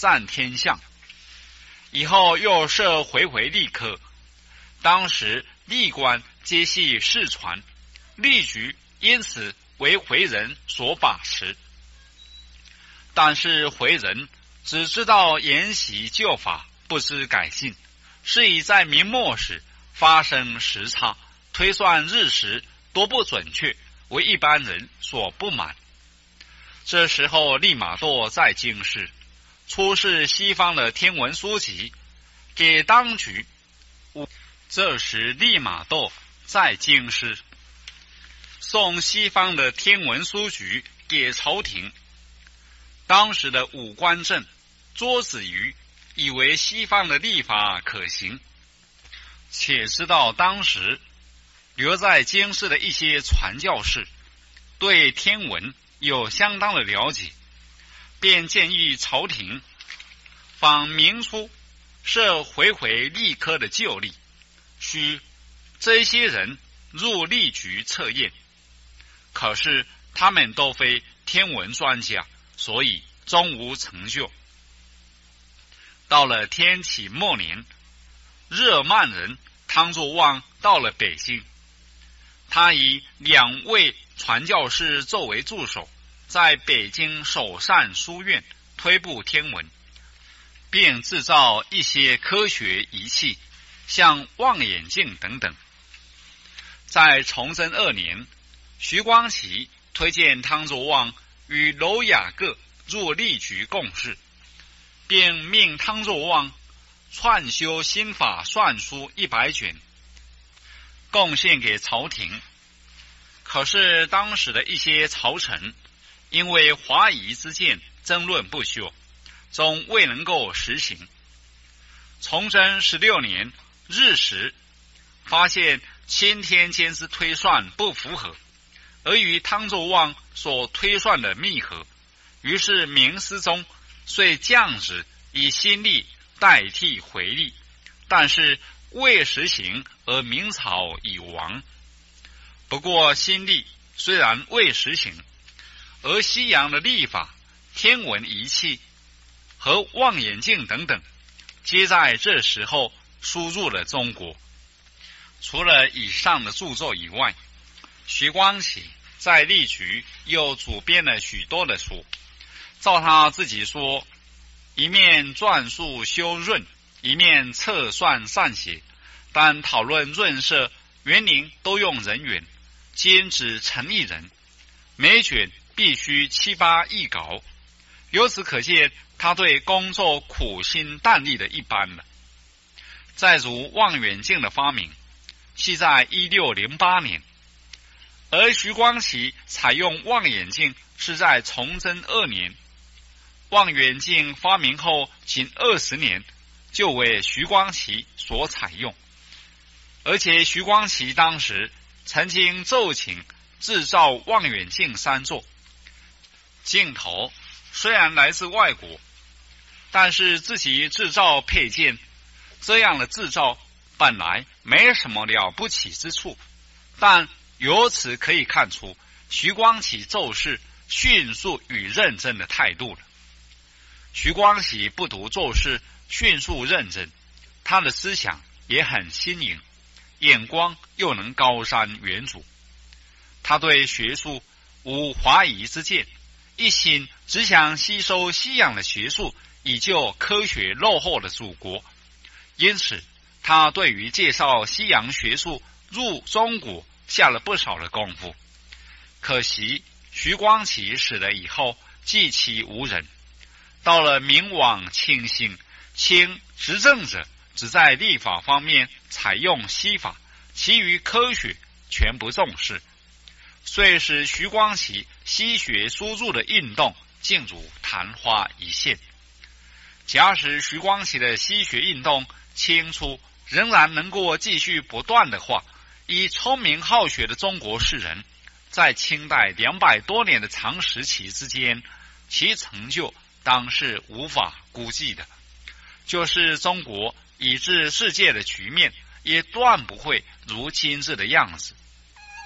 占天下。以后又设回吏科，当时吏官皆系世传，吏局因此为回人所把持。但是回人只知道沿袭旧法，不知改进，是以在明末时发生时差，推算日时多不准确，为一般人所不满。这时候利玛窦在京师出示西方的天文书籍给当局，这时利玛窦在京师送西方的天文书局给朝廷。当时的武官正、卓子瑜以为西方的历法可行，且知道当时留在京师的一些传教士对天文有相当的了解，便建议朝廷仿明初设回吏科的旧例，需这些人入吏局测验。可是他们都非天文专家，所以终无成就。到了天启末年，日耳曼人汤作旺到了北京，他以2位传教士作为助手，在北京首善书院推布天文，并制造一些科学仪器，像望远镜等等。在崇祯2年，徐光启推荐汤作旺与娄雅各入吏局共事，并命汤作旺串修新法算书100卷，贡献给朝廷。可是当时的一些朝臣因为华夷之见争论不休，终未能够实行。崇祯16年日时，发现钦天监之推算不符合，而与汤作旺所推算的密合，于是明思宗遂降旨以新历代替回历，但是未实行而明朝已亡。不过新历虽然未实行，而西洋的历法、天文仪器和望远镜等等，皆在这时候输入了中国。除了以上的著作以外，徐光启在吏局又主编了许多的书。照他自己说，一面篆述修润，一面测算善写，但讨论润色、园林都用人员，兼指成一人，每卷必须7、8亿稿。由此可见，他对工作苦心淡力的一般了。再如望远镜的发明，系在1608年，而徐光启采用望远镜是在崇祯2年。望远镜发明后仅20年，就为徐光启所采用。而且徐光启当时曾经奏请制造望远镜3座，镜头虽然来自外国，但是自己制造配件，这样的制造本来没什么了不起之处，但由此可以看出徐光启做事迅速与认真的态度了。徐光启不独做事迅速认真，他的思想也很新颖，眼光又能高山远瞩。他对学术无华夷之见，一心只想吸收西洋的学术，以救科学落后的祖国。因此他对于介绍西洋学术入中国下了不少的功夫。可惜徐光启死了以后，继其无人。到了明往清兴，清执政者只在历法方面采用西法，其余科学全不重视，遂使徐光启西学输入的运动竟如昙花一现。假使徐光启的西学运动清初仍然能够继续不断的话，以聪明好学的中国士人，在清代200多年的长时期之间，其成就当是无法估计的。就是中国以至世界的局面，也断不会如今日的样子。